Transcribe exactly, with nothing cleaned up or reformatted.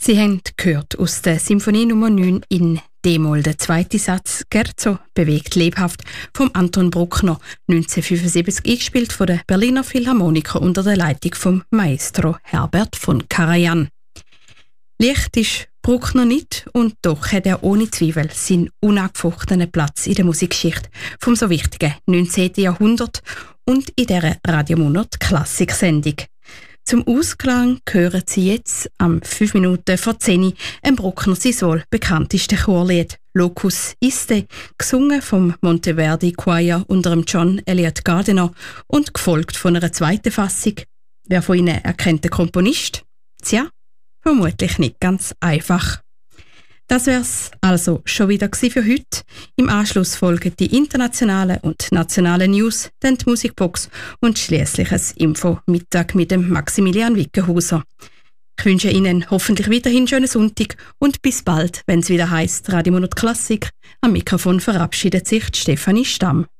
Sie haben gehört aus der Symphonie Nummer neun in D-Moll, der zweite Satz «Scherzo bewegt lebhaft» von Anton Bruckner, neunzehnhundertfünfundsiebzig eingespielt von der Berliner Philharmoniker unter der Leitung vom Maestro Herbert von Karajan. Leicht ist Bruckner nicht und doch hat er ohne Zweifel seinen unangefochtenen Platz in der Musikgeschichte vom so wichtigen neunzehnten Jahrhundert und in dieser Radiomonat Klassik-Sendung. Zum Ausklang hören Sie jetzt am fünf Minuten vor zehn ein Bruckner sein wohl bekannteste Chorlied «Locus Iste», gesungen vom Monteverdi Choir unter dem John Eliot Gardiner und gefolgt von einer zweiten Fassung. Wer von Ihnen erkennt den Komponist? Tja, vermutlich nicht ganz einfach. Das wär's also schon wieder für heute. Im Anschluss folgen die internationalen und nationalen News, dann die Musikbox und schließlich ein Info-Mittag mit dem Maximilian Wickenhauser. Ich wünsche Ihnen hoffentlich weiterhin einen schönen Sonntag und bis bald, wenn es wieder heisst Radiomonat Klassik. Am Mikrofon verabschiedet sich Stefanie Stamm.